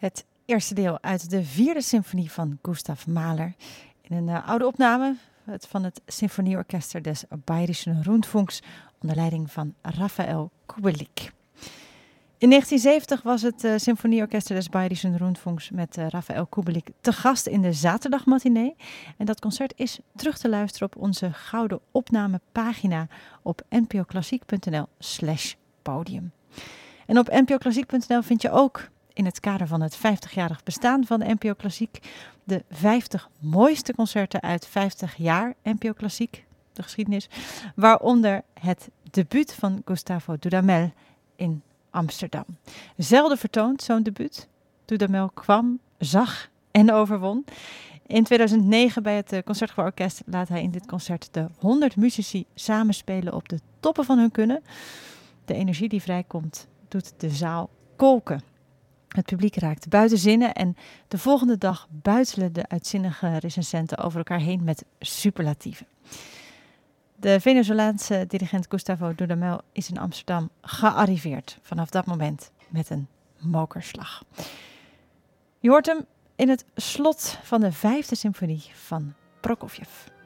Het eerste deel uit de 4e symfonie van Gustav Mahler. In een oude opname van het Symfonieorchester des Bayerischen Rundfunks onder leiding van Rafael Kubelik. In 1970 was het Symfonieorchester des Bayerischen Rundfunks met Rafael Kubelik te gast in de zaterdagmatinee. En dat concert is terug te luisteren op onze gouden opnamepagina op npoklassiek.nl/podium. En op npoklassiek.nl vind je ook in het kader van het 50-jarig bestaan van de NPO Klassiek de 50 mooiste concerten uit 50 jaar NPO Klassiek, de geschiedenis, waaronder het debuut van Gustavo Dudamel in Amsterdam. Zelden vertoond zo'n debuut. Dudamel kwam, zag en overwon. In 2009 bij het Concertgebouworkest laat hij in dit concert de 100 muzici samenspelen op de toppen van hun kunnen. De energie die vrijkomt doet de zaal kolken. Het publiek raakt buiten zinnen en de volgende dag buitelen de uitzinnige recensenten over elkaar heen met superlatieven. De Venezolaanse dirigent Gustavo Dudamel is in Amsterdam gearriveerd vanaf dat moment met een mokerslag. Je hoort hem in het slot van de 5e symfonie van Prokofjev.